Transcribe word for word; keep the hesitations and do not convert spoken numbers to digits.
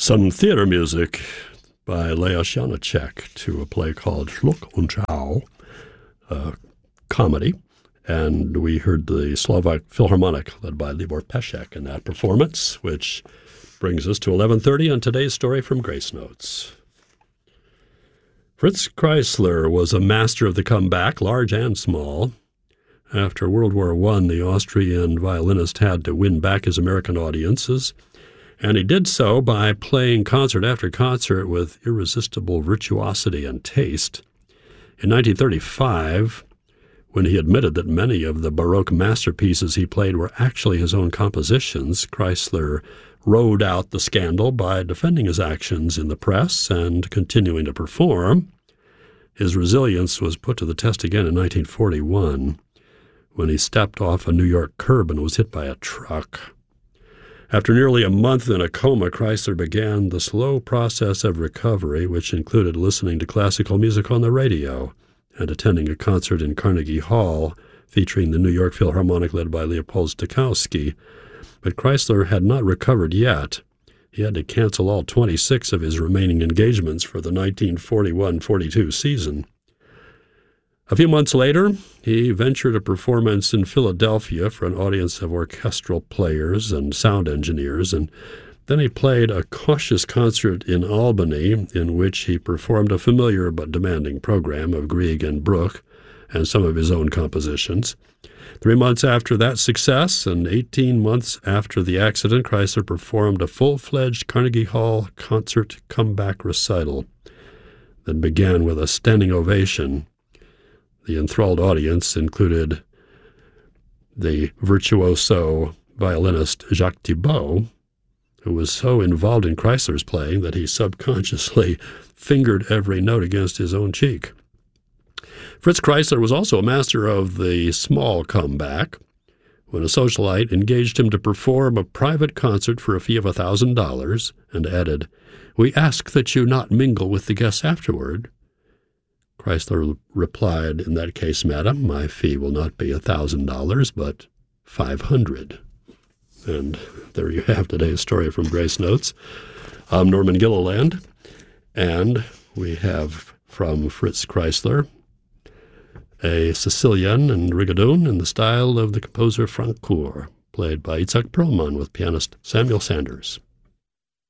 Some theater music by Leos Janáček to a play called Schluck und Schau, a comedy. And we heard the Slovak Philharmonic led by Libor Pesek in that performance, which brings us to eleven thirty on today's story from Grace Notes. Fritz Kreisler was a master of the comeback, large and small. After World War One, the Austrian violinist had to win back his American audiences, and he did so by playing concert after concert with irresistible virtuosity and taste. In nineteen thirty-five, when he admitted that many of the Baroque masterpieces he played were actually his own compositions, Kreisler rode out the scandal by defending his actions in the press and continuing to perform. His resilience was put to the test again in nineteen forty-one, when he stepped off a New York curb and was hit by a truck. After nearly a month in a coma, Kreisler began the slow process of recovery, which included listening to classical music on the radio and attending a concert in Carnegie Hall featuring the New York Philharmonic led by Leopold Stokowski. But Kreisler had not recovered yet. He had to cancel all twenty-six of his remaining engagements for the nineteen forty-one forty-two season. A few months later, he ventured a performance in Philadelphia for an audience of orchestral players and sound engineers, and then he played a cautious concert in Albany in which he performed a familiar but demanding program of Grieg and Bruch and some of his own compositions. Three months after that success and eighteen months after the accident, Kreisler performed a full-fledged Carnegie Hall concert comeback recital that began with a standing ovation. The enthralled audience included the virtuoso violinist Jacques Thibault, who was so involved in Kreisler's playing that he subconsciously fingered every note against his own cheek. Fritz Kreisler was also a master of the small comeback. When a socialite engaged him to perform a private concert for a fee of one thousand dollars and added, "We ask that you not mingle with the guests afterward," Kreisler replied, "In that case, madam, my fee will not be one thousand dollars, but five hundred dollars. And there you have today's story from Grace Notes. I'm Norman Gilliland, and we have from Fritz Kreisler a Sicilian and rigadoon in the style of the composer Frank Kur, played by Itzhak Perlman with pianist Samuel Sanders.